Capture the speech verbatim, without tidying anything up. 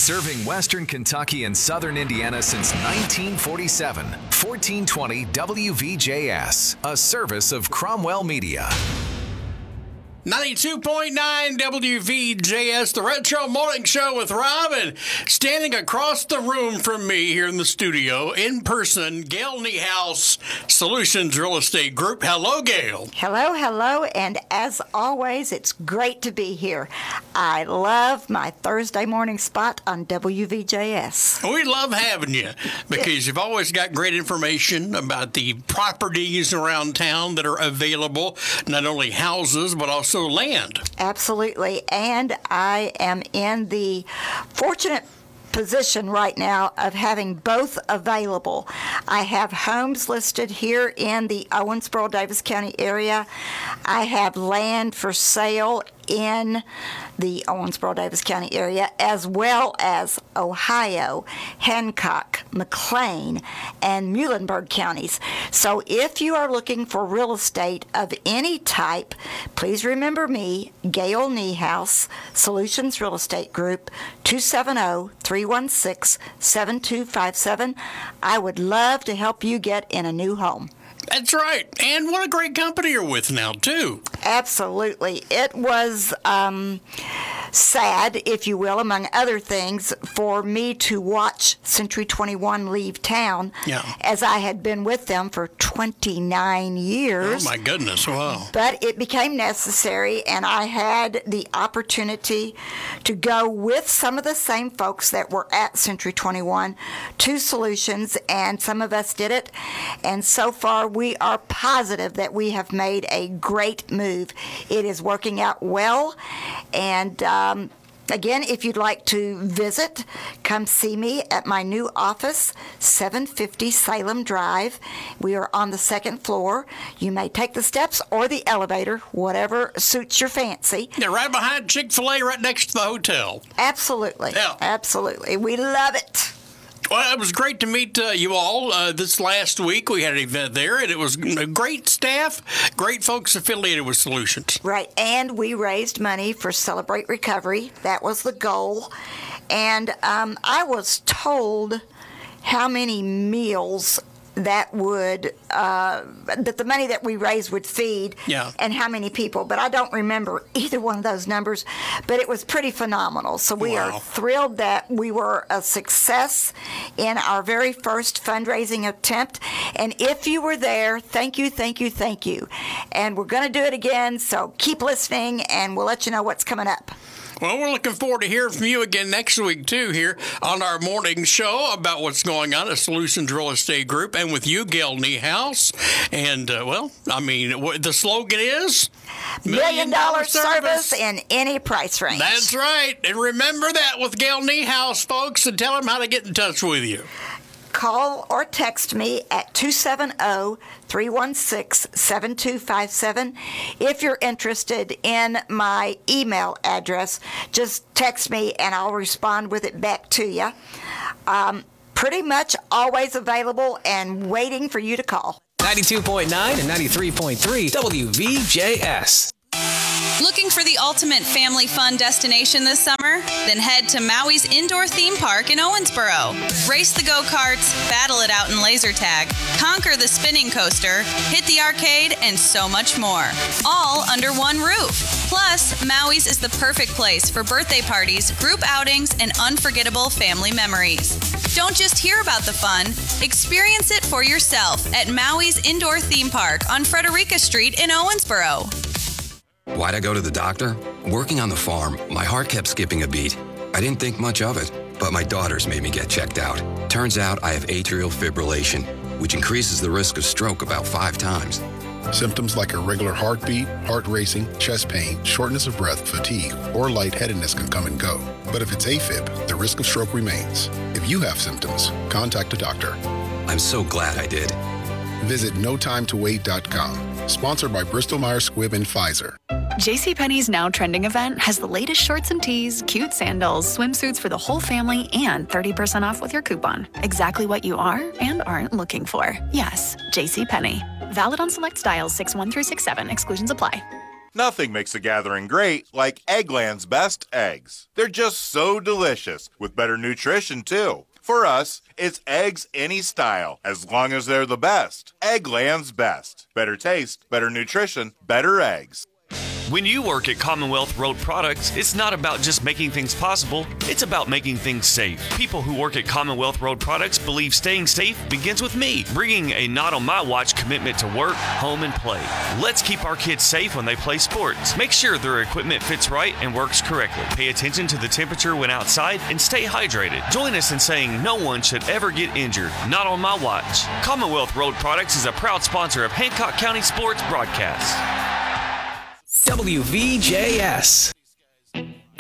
Serving Western Kentucky and Southern Indiana since nineteen forty-seven. fourteen twenty W V J S, a service of Cromwell Media. ninety-two point nine W V J S, the Retro Morning Show with Rob, and standing across the room from me here in the studio, in person, Gail Niehaus, Solutions Real Estate Group. Hello, Gail. Hello, hello, and as always, it's great to be here. I love my Thursday morning spot on W V J S. We love having you because you've always got great information about the properties around town that are available, not only houses, but also land. Absolutely. And I am in the fortunate position right now of having both available. I have homes listed here in the Owensboro, Davis County area. I have land for sale in the Owensboro, Davis County area, as well as Ohio, Hancock, McLean, and Muhlenberg counties. So if you are looking for real estate of any type, please remember me, Gail Niehaus, Solutions Real Estate Group, two seven zero, three one six, seven two five seven. I would love to help you get in a new home. That's right. And what a great company you're with now, too. Absolutely. It was um, sad, if you will, among other things, for me to watch Century twenty-one leave town, yeah. as I had been with them for twenty-nine years. Oh, my goodness. Wow. But it became necessary, and I had the opportunity to go with some of the same folks that were at Century twenty-one to Solutions, and some of us did it. And so far, we are positive that we have made a great move. It is working out well, and um, again, if you'd like to visit, come see me at my new office, seven fifty Salem Drive. We are on the second floor. You may take the steps or the elevator, whatever suits your fancy. Yeah, right behind Chick-fil-A, right next to the hotel. Absolutely. Yeah. Absolutely. We love it. Well, it was great to meet uh, you all uh, this last week. We had an event there, and it was a great staff, great folks affiliated with Solutions. Right, and we raised money for Celebrate Recovery. That was the goal. And um, I was told how many meals that would, uh, that the money that we raised would feed, yeah. and how many people. But I don't remember either one of those numbers, but it was pretty phenomenal. So we wow. are thrilled that we were a success in our very first fundraising attempt. And if you were there, thank you, thank you, thank you. And we're going to do it again, so keep listening, and we'll let you know what's coming up. Well, we're looking forward to hearing from you again next week, too, here on our morning show about what's going on at Solutions Real Estate Group, and with you, Gail Niehaus. And, uh, well, I mean, what the slogan is? Million dollar service in any price range. That's right. And remember that with Gail Niehaus, folks, and tell them how to get in touch with you. Call or text me at two seven zero, three one six, seven two five seven. If you're interested in my email address, just text me and I'll respond with it back to you. Um, pretty much always available and waiting for you to call. ninety-two point nine and ninety-three point three W V J S. Looking for the ultimate family fun destination this summer? Then head to Maui's Indoor Theme Park in Owensboro. Race the go-karts, battle it out in laser tag, conquer the spinning coaster, hit the arcade, and so much more. All under one roof. Plus, Maui's is the perfect place for birthday parties, group outings, and unforgettable family memories. Don't just hear about the fun, experience it for yourself at Maui's Indoor Theme Park on Frederica Street in Owensboro. Why'd I go to the doctor? Working on the farm, my heart kept skipping a beat. I didn't think much of it, but my daughters made me get checked out. Turns out I have atrial fibrillation, which increases the risk of stroke about five times. Symptoms like irregular heartbeat, heart racing, chest pain, shortness of breath, fatigue, or lightheadedness can come and go. But if it's AFib, the risk of stroke remains. If you have symptoms, contact a doctor. I'm so glad I did. Visit no time to wait dot com. Sponsored by Bristol-Myers Squibb and Pfizer. JCPenney's Now Trending event has the latest shorts and tees, cute sandals, swimsuits for the whole family, and thirty percent off with your coupon. Exactly what you are and aren't looking for. Yes, JCPenney. Valid on select styles six one through six seven. Exclusions apply. Nothing makes a gathering great like Eggland's best eggs. They're just so delicious, with better nutrition too. For us, it's eggs any style, as long as they're the best. Eggland's best. Better taste, better nutrition, better eggs. When you work at Commonwealth Road Products, it's not about just making things possible, it's about making things safe. People who work at Commonwealth Road Products believe staying safe begins with me, bringing a not on my watch commitment to work, home, and play. Let's keep our kids safe when they play sports. Make sure their equipment fits right and works correctly. Pay attention to the temperature when outside and stay hydrated. Join us in saying no one should ever get injured, not on my watch. Commonwealth Road Products is a proud sponsor of Hancock County Sports Broadcast. W V J S.